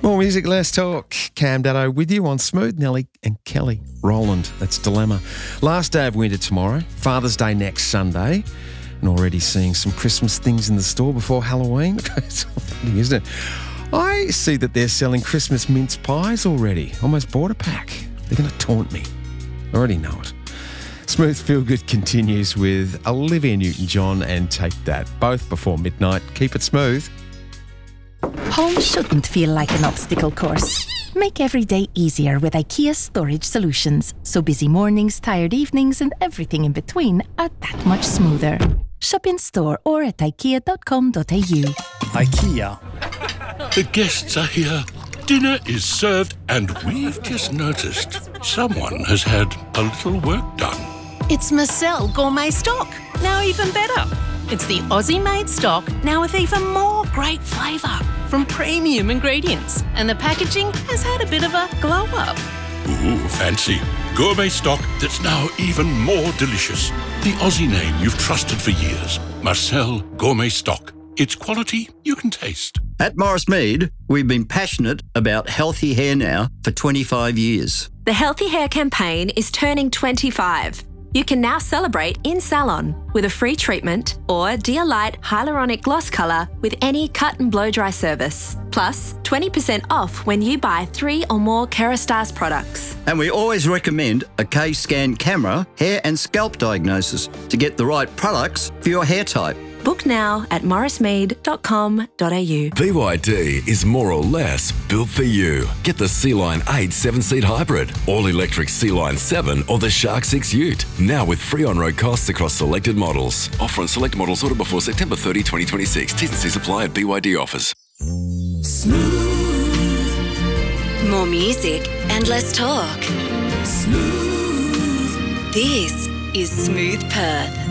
More music, less talk. Cam Daddo with you on Smooth, Nelly and Kelly Rowland. That's Dilemma. Last day of winter tomorrow, Father's Day next Sunday, and already seeing some Christmas things in the store before Halloween. It's all funny, isn't it? I see that they're selling Christmas mince pies already. Almost bought a pack. They're going to taunt me. I already know it. Smooth Feel Good continues with Olivia Newton-John and Take That, both before midnight. Keep it smooth. Home shouldn't feel like an obstacle course. Make every day easier with IKEA Storage Solutions, so busy mornings, tired evenings and everything in between are that much smoother. Shop in store or at ikea.com.au. IKEA. The guests are here. Dinner is served and we've just noticed someone has had a little work done. It's Marcel Gourmet Stock, now even better. It's the Aussie-made stock, now with even more great flavour from premium ingredients. And the packaging has had a bit of a glow-up. Ooh, fancy. Gourmet stock that's now even more delicious. The Aussie name you've trusted for years. Marcel Gourmet Stock. It's quality you can taste. At Morris Mead, we've been passionate about healthy hair now for 25 years. The Healthy Hair campaign is turning 25. You can now celebrate in salon with a free treatment or Dear Light Hyaluronic Gloss Colour with any cut and blow dry service. Plus, 20% off when you buy 3 or more Kerastase products. And we always recommend a K-Scan camera, hair and scalp diagnosis to get the right products for your hair type. Book now at morrismead.com.au. BYD is more or less built for you. Get the Sea-Line 8 7-seat hybrid, all-electric Sea-Line 7 or the Shark 6 Ute. Now with free on-road costs across selected models. Offer on select models ordered before September 30, 2026. T's and C's apply at BYD offers. Smooth. More music and less talk. Smooth. This is Smooth Perth.